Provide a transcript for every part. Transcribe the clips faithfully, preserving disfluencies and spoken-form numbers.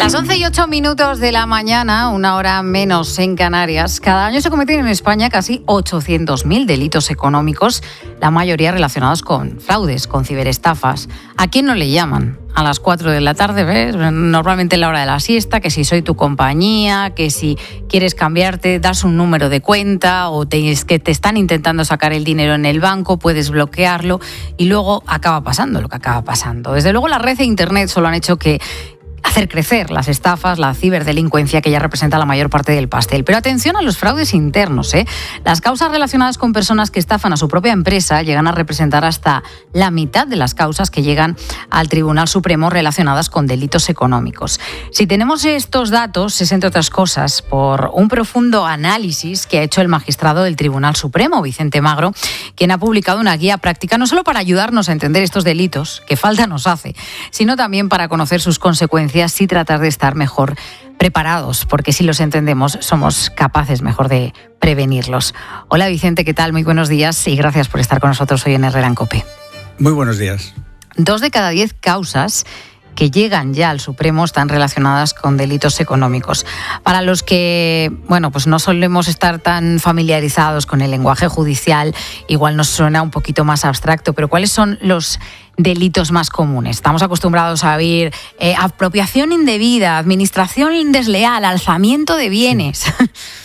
Las once y ocho minutos de la mañana, una hora menos en Canarias. Cada año se cometen en España casi ochocientos mil delitos económicos, la mayoría relacionados con fraudes, con ciberestafas. ¿A quién no le llaman? A las cuatro de la tarde, ¿ves? Normalmente en la hora de la siesta, que si soy tu compañía, que si quieres cambiarte, das un número de cuenta o te, es que te están intentando sacar el dinero en el banco, puedes bloquearlo y luego acaba pasando lo que acaba pasando. Desde luego la red e internet solo han hecho que hacer crecer las estafas, la ciberdelincuencia que ya representa la mayor parte del pastel. Pero atención a los fraudes internos, ¿eh? Las causas relacionadas con personas que estafan a su propia empresa llegan a representar hasta la mitad de las causas que llegan al Tribunal Supremo relacionadas con delitos económicos. Si tenemos estos datos, es entre otras cosas por un profundo análisis que ha hecho el magistrado del Tribunal Supremo, Vicente Magro, quien ha publicado una guía práctica no solo para ayudarnos a entender estos delitos, que falta nos hace, sino también para conocer sus consecuencias y tratar de estar mejor preparados, porque si los entendemos somos capaces mejor de prevenirlos. Hola Vicente, ¿qué tal? Muy buenos días y gracias por estar con nosotros hoy en Herrera en COPE. Muy buenos días. Dos de cada diez causas que llegan ya al Supremo están relacionadas con delitos económicos. Para los que, bueno, pues no solemos estar tan familiarizados con el lenguaje judicial, igual nos suena un poquito más abstracto, pero ¿cuáles son los delitos más comunes? Estamos acostumbrados a oír eh, apropiación indebida, administración desleal, alzamiento de bienes. Sí.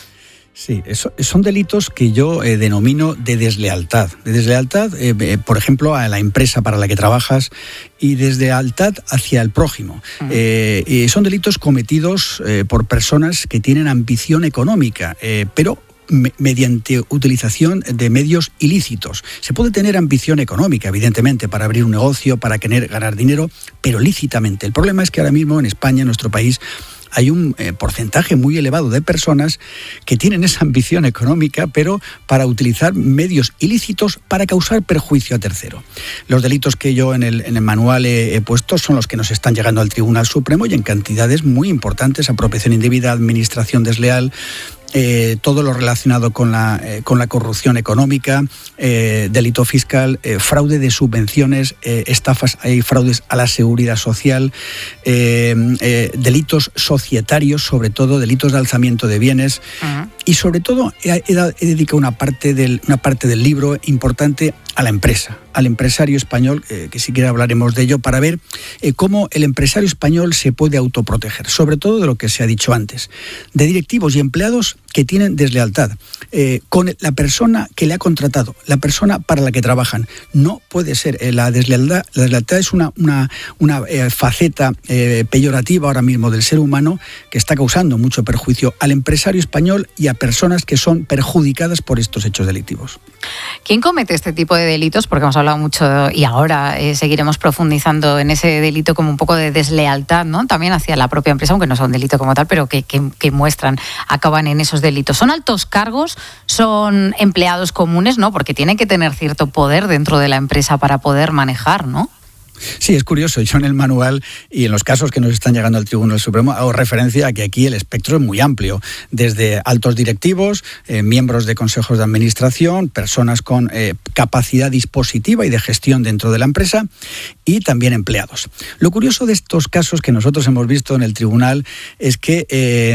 Sí, eso, son delitos que yo eh, denomino de deslealtad. De deslealtad, eh, eh, por ejemplo, a la empresa para la que trabajas y deslealtad hacia el prójimo. Uh-huh. Eh, eh, son delitos cometidos eh, por personas que tienen ambición económica, eh, pero mediante utilización de medios ilícitos. Se puede tener ambición económica, evidentemente, para abrir un negocio, para querer ganar dinero, pero lícitamente. El problema es que ahora mismo en España, en nuestro país, hay un eh, porcentaje muy elevado de personas que tienen esa ambición económica, pero para utilizar medios ilícitos para causar perjuicio a tercero. Los delitos que yo en el, en el manual he, he puesto son los que nos están llegando al Tribunal Supremo y en cantidades muy importantes: apropiación indebida, administración desleal, Eh, todo lo relacionado con la, eh, con la corrupción económica, eh, delito fiscal, eh, fraude de subvenciones, eh, estafas y fraudes a la seguridad social, eh, eh, delitos societarios, sobre todo delitos de alzamiento de bienes. Uh-huh. Y sobre todo he, he, he dedicado una parte, del, una parte del libro importante a la empresa, al empresario español, eh, que si quiere hablaremos de ello, para ver eh, cómo el empresario español se puede autoproteger, sobre todo de lo que se ha dicho antes, de directivos y empleados que tienen deslealtad eh, con la persona que le ha contratado, la persona para la que trabajan. No puede ser. Eh, la deslealtad, la deslealtad es una, una, una eh, faceta eh, peyorativa ahora mismo del ser humano que está causando mucho perjuicio al empresario español y a personas que son perjudicadas por estos hechos delictivos. ¿Quién comete este tipo de delitos? Porque hemos hablado mucho y ahora eh, seguiremos profundizando en ese delito como un poco de deslealtad, ¿no? También hacia la propia empresa, aunque no sea un delito como tal, pero que, que, que muestran, acaban en esos delitos. ¿Son altos cargos? ¿Son empleados comunes? ¿No? Porque tienen que tener cierto poder dentro de la empresa para poder manejar, ¿no? Sí, es curioso. Yo en el manual y en los casos que nos están llegando al Tribunal Supremo hago referencia a que aquí el espectro es muy amplio, desde altos directivos, eh, miembros de consejos de administración, personas con eh, capacidad dispositiva y de gestión dentro de la empresa y también empleados. Lo curioso de estos casos que nosotros hemos visto en el tribunal es que eh,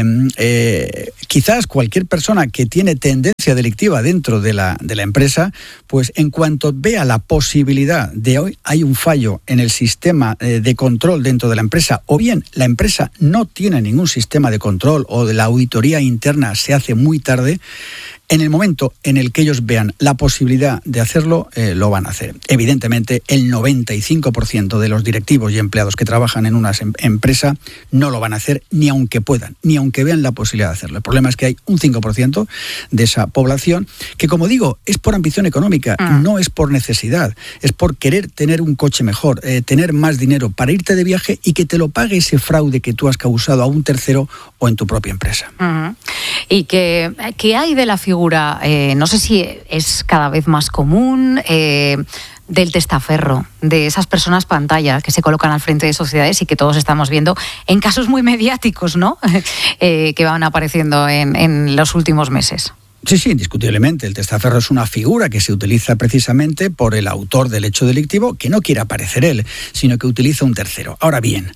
eh, quizás cualquier persona que tiene tendencia delictiva dentro de la, de la empresa, pues en cuanto vea la posibilidad de hoy hay un fallo en en el sistema de control dentro de la empresa, o bien la empresa no tiene ningún sistema de control o de la auditoría interna se hace muy tarde, en el momento en el que ellos vean la posibilidad de hacerlo, eh, lo van a hacer. Evidentemente, el noventa y cinco por ciento de los directivos y empleados que trabajan en una em- empresa no lo van a hacer ni aunque puedan, ni aunque vean la posibilidad de hacerlo. El problema es que hay un cinco por ciento de esa población que, como digo, es por ambición económica, mm. no es por necesidad, es por querer tener un coche mejor, eh, tener más dinero para irte de viaje y que te lo pague ese fraude que tú has causado a un tercero o en tu propia empresa. Mm. ¿Y qué, qué hay de la figura? Eh, no sé si es cada vez más común, eh, del testaferro, de esas personas pantalla que se colocan al frente de sociedades y que todos estamos viendo en casos muy mediáticos, ¿no? eh, que van apareciendo en, en los últimos meses. Sí, sí, indiscutiblemente. El testaferro es una figura que se utiliza precisamente por el autor del hecho delictivo, que no quiere aparecer él, sino que utiliza un tercero. Ahora bien,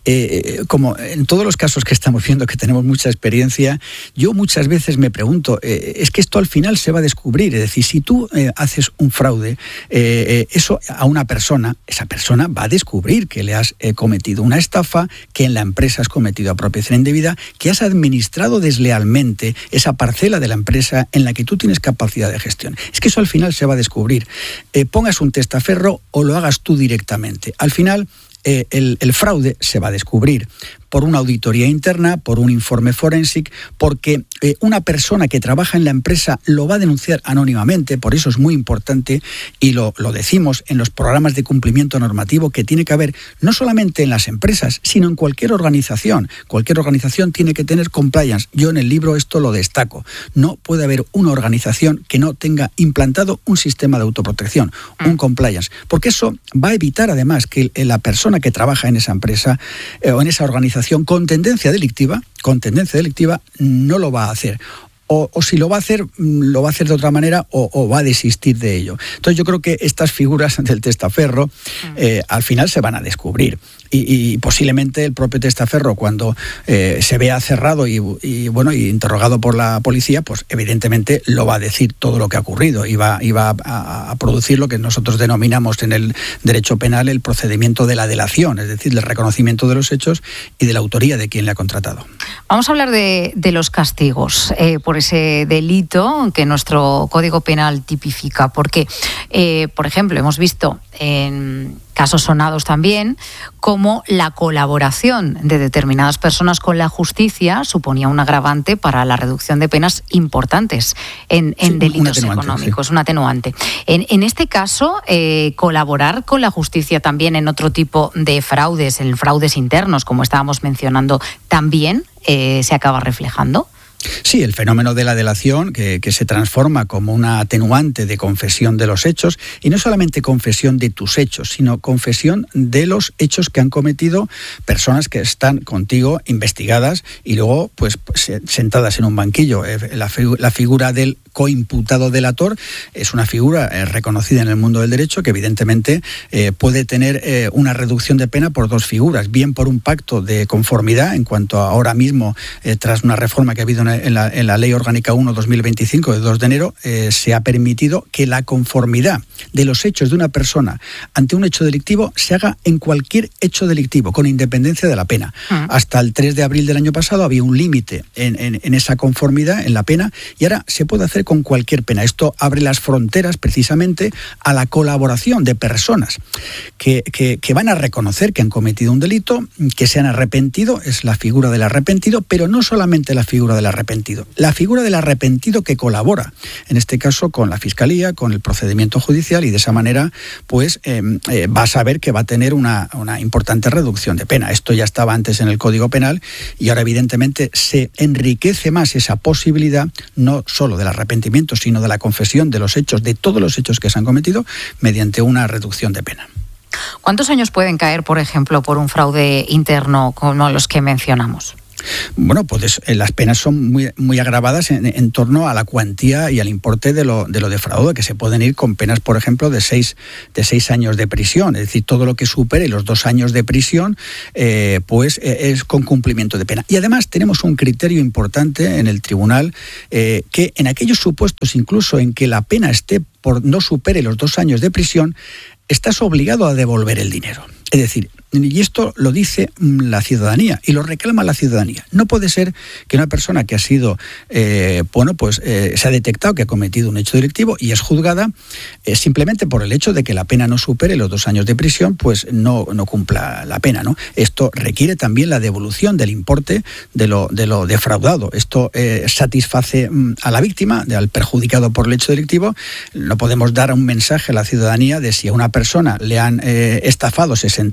eh, como en todos los casos que estamos viendo, que tenemos mucha experiencia, yo muchas veces me pregunto, eh, es que esto al final se va a descubrir. Es decir, si tú eh, haces un fraude, eh, eh, eso a una persona, esa persona va a descubrir que le has eh, cometido una estafa, que en la empresa has cometido apropiación indebida, que has administrado deslealmente esa parcela de la empresa en la que tú tienes capacidad de gestión. Es que eso al final se va a descubrir. Eh, pongas un testaferro o lo hagas tú directamente. Al final, eh, el, el fraude se va a descubrir por una auditoría interna, por un informe forensic, porque eh, una persona que trabaja en la empresa lo va a denunciar anónimamente. Por eso es muy importante, y lo, lo decimos en los programas de cumplimiento normativo, que tiene que haber no solamente en las empresas, sino en cualquier organización. Cualquier organización tiene que tener compliance. Yo en el libro esto lo destaco. No puede haber una organización que no tenga implantado un sistema de autoprotección, un compliance, porque eso va a evitar además que la persona que trabaja en esa empresa eh, o en esa organización con tendencia delictiva, con tendencia delictiva, no lo va a hacer. O, o si lo va a hacer, lo va a hacer de otra manera o, o va a desistir de ello. Entonces yo creo que estas figuras del testaferro eh, al final se van a descubrir. Y, y posiblemente el propio testaferro, cuando eh, se vea cerrado y, y bueno y interrogado por la policía, pues evidentemente lo va a decir todo lo que ha ocurrido y va, y va a, a producir lo que nosotros denominamos en el derecho penal el procedimiento de la delación, es decir, el reconocimiento de los hechos y de la autoría de quien le ha contratado. Vamos a hablar de, de los castigos eh, por ese delito que nuestro Código Penal tipifica, porque, eh, por ejemplo, hemos visto en casos sonados también como la colaboración de determinadas personas con la justicia suponía un agravante para la reducción de penas importantes en, en sí, delitos económicos, sí. Un atenuante. En, en este caso, eh, colaborar con la justicia también en otro tipo de fraudes, en fraudes internos, como estábamos mencionando, también eh, se acaba reflejando. Sí, el fenómeno de la delación, que, que se transforma como una atenuante de confesión de los hechos, y no solamente confesión de tus hechos, sino confesión de los hechos que han cometido personas que están contigo investigadas y luego pues sentadas en un banquillo. La, la figura del coimputado delator es una figura eh, reconocida en el mundo del derecho, que evidentemente eh, puede tener eh, una reducción de pena por dos figuras, bien por un pacto de conformidad, en cuanto a ahora mismo, eh, tras una reforma que ha habido en la, en la Ley Orgánica uno barra dos mil veinticinco de dos de enero, eh, se ha permitido que la conformidad de los hechos de una persona ante un hecho delictivo se haga en cualquier hecho delictivo, con independencia de la pena. Uh-huh. Hasta el tres de abril del año pasado había un límite en, en, en esa conformidad, en la pena, y ahora se puede hacer con cualquier pena. Esto abre las fronteras precisamente a la colaboración de personas que, que, que van a reconocer que han cometido un delito, que se han arrepentido, es la figura del arrepentido, pero no solamente la figura del arrepentido, la figura del arrepentido que colabora, en este caso con la Fiscalía, con el procedimiento judicial, y de esa manera pues eh, eh, va a saber que va a tener una, una importante reducción de pena. Esto ya estaba antes en el Código Penal y ahora evidentemente se enriquece más esa posibilidad, no solo del arrepentimiento, sino de la confesión de los hechos, de todos los hechos que se han cometido, mediante una reducción de pena. ¿Cuántos años pueden caer, por ejemplo, por un fraude interno como los que mencionamos? Bueno, pues las penas son muy, muy agravadas en, en torno a la cuantía y al importe de lo, de lo defraudado, que se pueden ir con penas, por ejemplo, de seis, de seis años de prisión. Es decir, todo lo que supere los dos años de prisión, eh, pues eh, es con cumplimiento de pena. Y además tenemos un criterio importante en el tribunal, eh, que en aquellos supuestos, incluso en que la pena esté por no supere los dos años de prisión, estás obligado a devolver el dinero. Es decir, y esto lo dice la ciudadanía y lo reclama la ciudadanía. No puede ser que una persona que ha sido, eh, bueno, pues eh, se ha detectado que ha cometido un hecho delictivo y es juzgada, eh, simplemente por el hecho de que la pena no supere los dos años de prisión, pues no, no cumpla la pena, ¿no? Esto requiere también la devolución del importe de lo, de lo defraudado. Esto eh, satisface mm, a la víctima, al perjudicado por el hecho delictivo. No podemos dar un mensaje a la ciudadanía de si a una persona le han eh, estafado sesenta mil euros,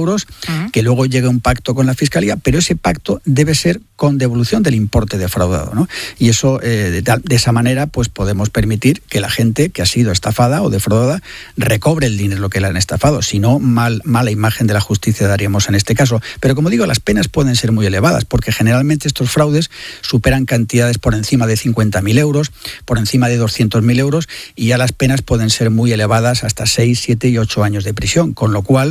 euros, uh-huh. que luego llegue un pacto con la Fiscalía, pero ese pacto debe ser con devolución del importe defraudado, ¿no? Y eso, eh, de, tal, de esa manera, pues podemos permitir que la gente que ha sido estafada o defraudada recobre el dinero que le han estafado. Si no, mal, mala imagen de la justicia daríamos en este caso. Pero como digo, las penas pueden ser muy elevadas, porque generalmente estos fraudes superan cantidades por encima de cincuenta mil euros, por encima de doscientos mil euros, y ya las penas pueden ser muy elevadas, hasta seis, siete y ocho años de prisión, con lo cual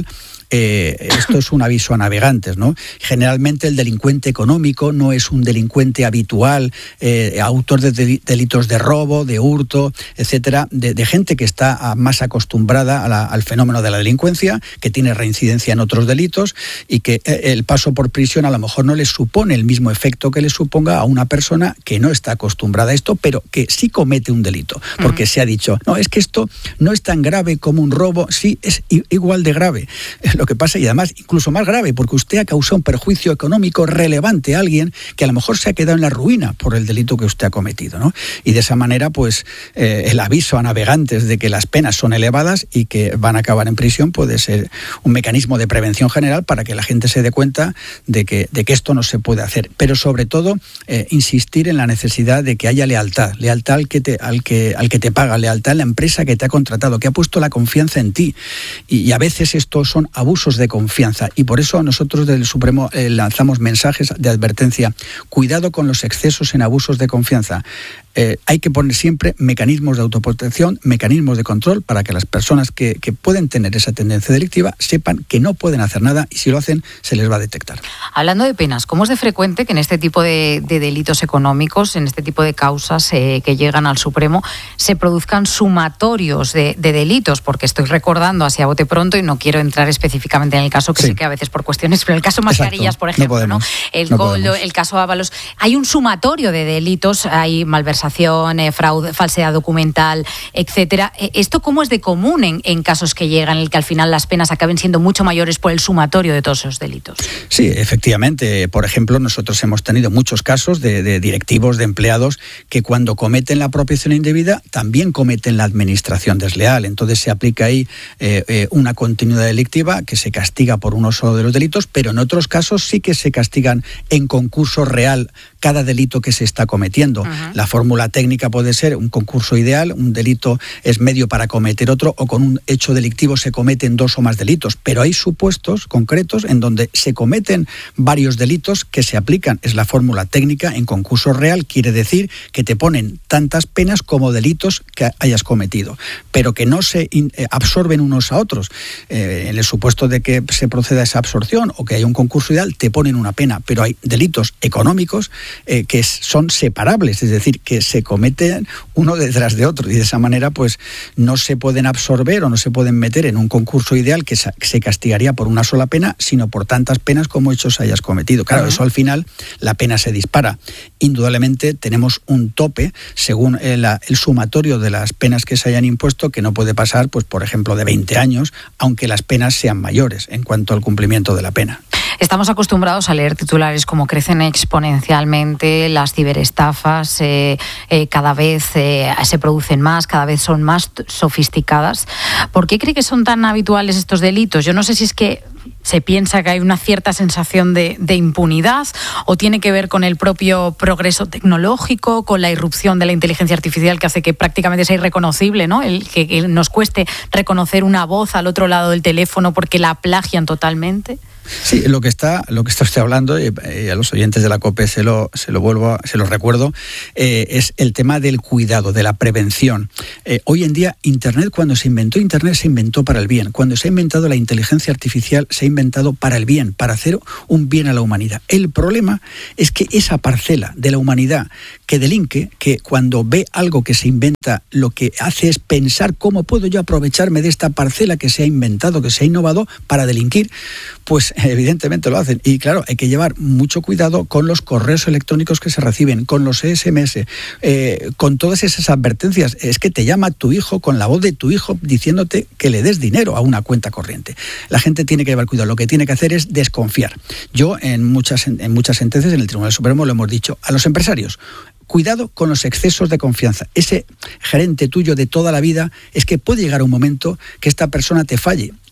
Eh, esto es un aviso a navegantes, ¿no? Generalmente el delincuente económico no es un delincuente habitual, eh, autor de delitos de robo, de hurto, etcétera, de, de gente que está más acostumbrada a la, al fenómeno de la delincuencia, que tiene reincidencia en otros delitos y que el paso por prisión a lo mejor no le supone el mismo efecto que le suponga a una persona que no está acostumbrada a esto, pero que sí comete un delito, porque uh-huh. se ha dicho, no, es que esto no es tan grave como un robo, sí, es igual de grave. Lo que pasa, y además incluso más grave, porque usted ha causado un perjuicio económico relevante a alguien que a lo mejor se ha quedado en la ruina por el delito que usted ha cometido, ¿no? Y de esa manera, pues, eh, el aviso a navegantes de que las penas son elevadas y que van a acabar en prisión puede ser un mecanismo de prevención general para que la gente se dé cuenta de que, de que esto no se puede hacer. Pero sobre todo, eh, insistir en la necesidad de que haya lealtad, lealtad al que te, al que, al que te paga, lealtad en la empresa que te ha contratado, que ha puesto la confianza en ti. Y, y a veces estos son abusos de confianza, y por eso nosotros del Supremo eh, lanzamos mensajes de advertencia. Cuidado con los excesos en abusos de confianza. Eh, hay que poner siempre mecanismos de autoprotección, mecanismos de control, para que las personas que, que pueden tener esa tendencia delictiva sepan que no pueden hacer nada, y si lo hacen se les va a detectar. Hablando de penas, ¿cómo es de frecuente que en este tipo de, de delitos económicos, en este tipo de causas eh, que llegan al Supremo, se produzcan sumatorios de, de delitos? Porque estoy recordando así a bote pronto, y no quiero entrar específicamente en el caso, que sí, sé que a veces por cuestiones, pero el caso Mascarillas, exacto, por ejemplo, no podemos, ¿no? El, no Goldo, el caso Ábalos, hay un sumatorio de delitos, hay malversación, Eh, fraude, falsedad documental, etcétera. ¿Esto cómo es de común en, en casos que llegan, en el que al final las penas acaben siendo mucho mayores por el sumatorio de todos esos delitos? Sí, efectivamente. Por ejemplo, nosotros hemos tenido muchos casos de, de directivos, de empleados, que cuando cometen la apropiación indebida también cometen la administración desleal. Entonces se aplica ahí eh, eh, una continuidad delictiva que se castiga por uno solo de los delitos, pero en otros casos sí que se castigan en concurso real cada delito que se está cometiendo. Uh-huh. La fórmula técnica puede ser un concurso ideal, un delito es medio para cometer otro, o con un hecho delictivo se cometen dos o más delitos, pero hay supuestos concretos en donde se cometen varios delitos que se aplican. Es la fórmula técnica en concurso real, quiere decir que te ponen tantas penas como delitos que hayas cometido, pero que no se in, eh, absorben unos a otros. Eh, en el supuesto de que se proceda a esa absorción o que haya un concurso ideal, te ponen una pena, pero hay delitos económicos eh, que son separables, es decir, que se cometen uno detrás de otro, y de esa manera pues no se pueden absorber o no se pueden meter en un concurso ideal que se castigaría por una sola pena, sino por tantas penas como hechos hayas cometido. Claro, uh-huh. Eso al final la pena se dispara. Indudablemente tenemos un tope según el, el sumatorio de las penas que se hayan impuesto, que no puede pasar, pues por ejemplo, de veinte años, aunque las penas sean mayores en cuanto al cumplimiento de la pena. Estamos acostumbrados a leer titulares como crecen exponencialmente las ciberestafas, eh, eh, cada vez eh, se producen más, cada vez son más sofisticadas. ¿Por qué cree que son tan habituales estos delitos? Yo no sé si es que se piensa que hay una cierta sensación de, de impunidad, o tiene que ver con el propio progreso tecnológico, con la irrupción de la inteligencia artificial, que hace que prácticamente sea irreconocible, ¿no? El, que, que nos cueste reconocer una voz al otro lado del teléfono porque la plagian totalmente. Sí, lo que está, lo que está usted hablando, y eh, a los oyentes de la COPE se lo, se lo vuelvo, a, se lo recuerdo, eh, es el tema del cuidado, de la prevención. Eh, hoy en día, Internet, cuando se inventó Internet, se inventó para el bien. Cuando se ha inventado la inteligencia artificial, se ha inventado para el bien, para hacer un bien a la humanidad. El problema es que esa parcela de la humanidad que delinque, que cuando ve algo que se inventa, lo que hace es pensar cómo puedo yo aprovecharme de esta parcela que se ha inventado, que se ha innovado para delinquir, pues evidentemente lo hacen. Y claro, hay que llevar mucho cuidado con los correos electrónicos que se reciben, con los ese eme ese, eh, con todas esas advertencias. Es que te llama tu hijo con la voz de tu hijo diciéndote que le des dinero a una cuenta corriente. La gente tiene que llevar cuidado. Lo que tiene que hacer es desconfiar. Yo en muchas, en muchas sentencias en el Tribunal Supremo lo hemos dicho a los empresarios: cuidado con los excesos de confianza. Ese gerente tuyo de toda la vida, es que puede llegar un momento que esta persona te falle.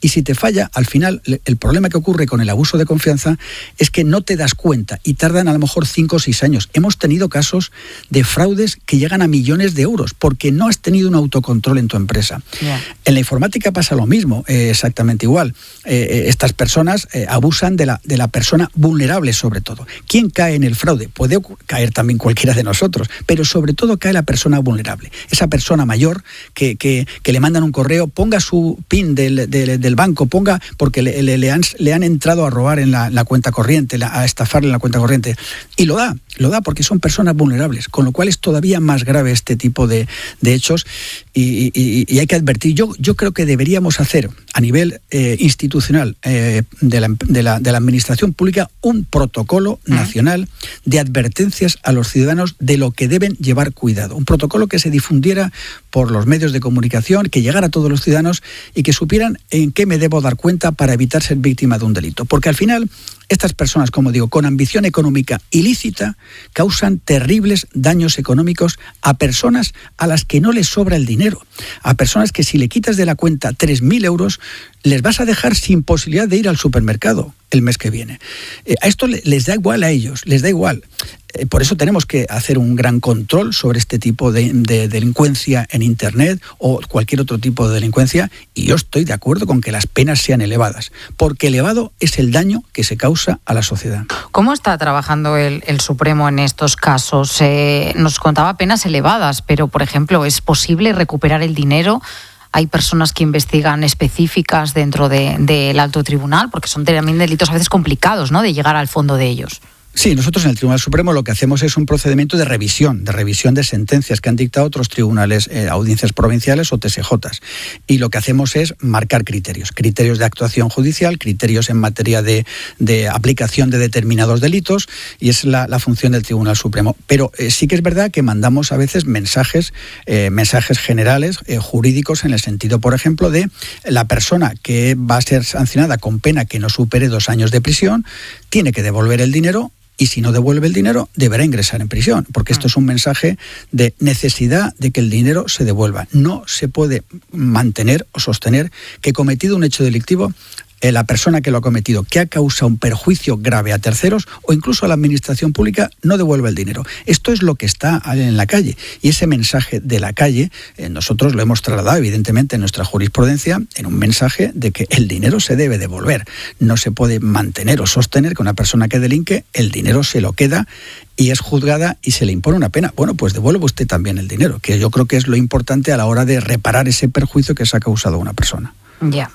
Y si te falla, al final, el problema que ocurre con el abuso de confianza es que no te das cuenta y tardan a lo mejor cinco o seis años. Hemos tenido casos de fraudes que llegan a millones de euros porque no has tenido un autocontrol en tu empresa. Yeah. En la informática pasa lo mismo, eh, exactamente igual. Eh, estas personas eh, abusan de la, de la persona vulnerable sobre todo. ¿Quién cae en el fraude? Puede caer también cualquiera de nosotros, pero sobre todo cae la persona vulnerable. Esa persona mayor que, que, que le mandan un correo, ponga su PIN del, del, del banco, ponga, porque le, le, le, han, le han entrado a robar en la, la cuenta corriente, la, a estafarle en la cuenta corriente, y lo da, lo da porque son personas vulnerables, con lo cual es todavía más grave este tipo de, de hechos y, y, y hay que advertir. Yo, yo creo que deberíamos hacer a nivel eh, institucional eh, de, la, de, la, de la administración pública un protocolo nacional de advertencias a los ciudadanos de lo que deben llevar cuidado. Un protocolo que se difundiera por los medios de comunicación, que llegara a todos los ciudadanos y que supieran en qué me debo dar cuenta para evitar ser víctima de un delito. Porque al final, estas personas, como digo, con ambición económica ilícita, causan terribles daños económicos a personas a las que no les sobra el dinero. A personas que si le quitas de la cuenta tres mil euros, les vas a dejar sin posibilidad de ir al supermercado el mes que viene. Eh, a esto les da igual a ellos, les da igual. Eh, por eso tenemos que hacer un gran control sobre este tipo de, de delincuencia en Internet o cualquier otro tipo de delincuencia, y yo estoy de acuerdo con que las penas sean elevadas, porque elevado es el daño que se causa a la sociedad. ¿Cómo está trabajando el, el Supremo en estos casos? Eh, nos contaba penas elevadas, pero, por ejemplo, ¿es posible recuperar el dinero? Hay personas que investigan específicas dentro del de, de alto tribunal, porque son también delitos a veces complicados, ¿no?, de llegar al fondo de ellos. Sí, nosotros en el Tribunal Supremo lo que hacemos es un procedimiento de revisión, de revisión de sentencias que han dictado otros tribunales, eh, audiencias provinciales o T S J. Y lo que hacemos es marcar criterios, criterios de actuación judicial, criterios en materia de, de aplicación de determinados delitos, y es la, la función del Tribunal Supremo. Pero eh, sí que es verdad que mandamos a veces mensajes, eh, mensajes generales, eh, jurídicos, en el sentido, por ejemplo, de la persona que va a ser sancionada con pena que no supere dos años de prisión, tiene que devolver el dinero. Y si no devuelve el dinero, deberá ingresar en prisión, porque esto es un mensaje de necesidad de que el dinero se devuelva. No se puede mantener o sostener que, cometido un hecho delictivo, eh, la persona que lo ha cometido, que ha causado un perjuicio grave a terceros o incluso a la administración pública, no devuelve el dinero. Esto es lo que está en la calle, y ese mensaje de la calle eh, nosotros lo hemos trasladado evidentemente en nuestra jurisprudencia en un mensaje de que el dinero se debe devolver. No se puede mantener o sostener que una persona que delinque, el dinero se lo queda y es juzgada y se le impone una pena. Bueno, pues devuelve usted también el dinero, que yo creo que es lo importante a la hora de reparar ese perjuicio que se ha causado a una persona. Ya. Yeah.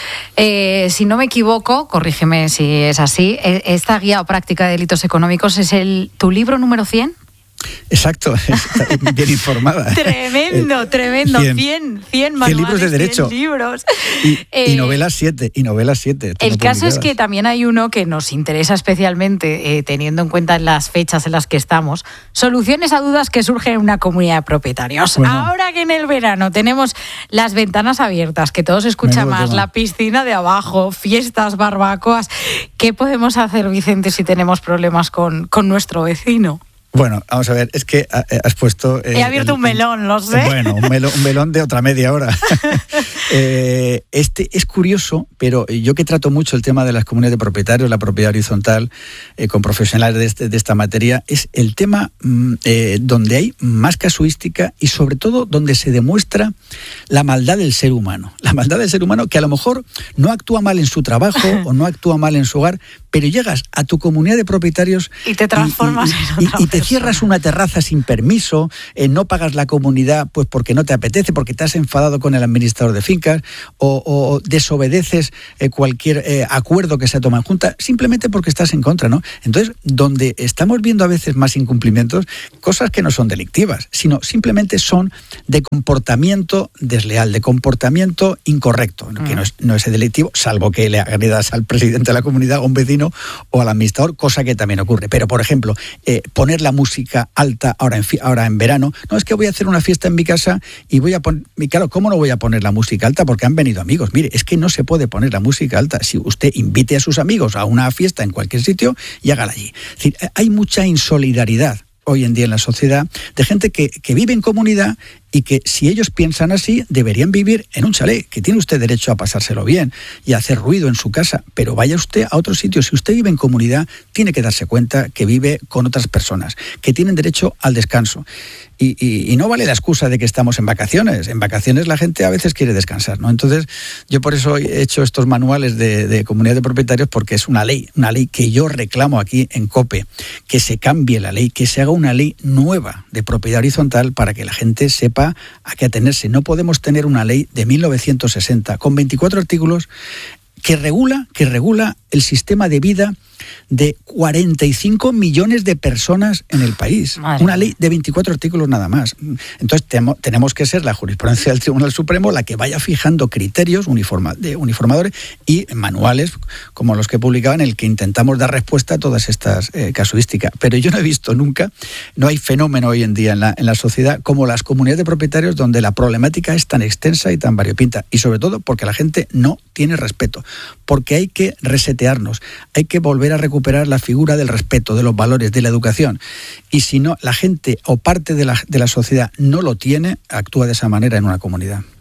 Eh, si no me equivoco, corrígeme si es así, esta guía o práctica de delitos económicos es el tu libro número cien. Exacto, bien informada. Tremendo, tremendo. cien, cien manuales, libros de derecho. cien libros. Y, eh, y novelas siete, y novelas siete. El caso es que también hay uno que nos interesa especialmente, eh, teniendo en cuenta las fechas en las que estamos, soluciones a dudas que surgen en una comunidad de propietarios. Bueno. Ahora que en el verano tenemos las ventanas abiertas, que todo se escucha más, tema. La piscina de abajo, fiestas, barbacoas, ¿qué podemos hacer, Vicente, si tenemos problemas con, con nuestro vecino? Bueno, vamos a ver, es que has puesto... Eh, He abierto el, un melón, lo sé. Bueno, un melón, un melón de otra media hora. eh, este es curioso, pero yo que trato mucho el tema de las comunidades de propietarios, la propiedad horizontal, eh, con profesionales de, este, de esta materia, es el tema eh, donde hay más casuística y sobre todo donde se demuestra la maldad del ser humano. La maldad del ser humano que a lo mejor no actúa mal en su trabajo o no actúa mal en su hogar, pero llegas a tu comunidad de propietarios y te transformas y, y, en otra y, y te cierras una terraza sin permiso, eh, no pagas la comunidad pues porque no te apetece, porque te has enfadado con el administrador de fincas o, o desobedeces eh, cualquier eh, acuerdo que se ha tomado en junta, simplemente porque estás en contra, ¿no? Entonces, donde estamos viendo a veces más incumplimientos, cosas que no son delictivas, sino simplemente son de comportamiento desleal, de comportamiento incorrecto, mm. que no es, no es delictivo, salvo que le agredas al presidente de la comunidad, a un vecino o al administrador, cosa que también ocurre. Pero, por ejemplo, eh, poner la música alta ahora en, ahora en verano, no, es que voy a hacer una fiesta en mi casa y voy a poner, claro, ¿cómo no voy a poner la música alta? Porque han venido amigos. Mire, es que no se puede poner la música alta. Si usted invite a sus amigos a una fiesta en cualquier sitio y hágala allí. Es decir, hay mucha insolidaridad hoy en día en la sociedad de gente que, que vive en comunidad y que si ellos piensan así, deberían vivir en un chalet, que tiene usted derecho a pasárselo bien y a hacer ruido en su casa, pero vaya usted a otro sitio. Si usted vive en comunidad, tiene que darse cuenta que vive con otras personas, que tienen derecho al descanso. Y, y, y no vale la excusa de que estamos en vacaciones. En vacaciones la gente a veces quiere descansar, ¿no? Entonces, yo por eso he hecho estos manuales de, de comunidad de propietarios, porque es una ley, una ley que yo reclamo aquí en COPE, que se cambie la ley, que se haga una ley nueva de propiedad horizontal para que la gente sepa a qué atenerse. No podemos tener una ley de mil novecientos sesenta con veinticuatro artículos que regula, que regula el sistema de vida de cuarenta y cinco millones de personas en el país. Madre. Una ley de veinticuatro artículos nada más. Entonces temo, tenemos que ser la jurisprudencia del Tribunal Supremo la que vaya fijando criterios uniforma, de uniformadores y manuales como los que publicaban, en el que intentamos dar respuesta a todas estas eh, casuísticas. Pero yo no he visto nunca, no hay fenómeno hoy en día en la, en la sociedad como las comunidades de propietarios donde la problemática es tan extensa y tan variopinta, y sobre todo porque la gente no tiene respeto, porque hay que resetearnos, hay que volver a recuperar la figura del respeto, de los valores, de la educación. Y si no, la gente o parte de la, de la sociedad no lo tiene, actúa de esa manera en una comunidad.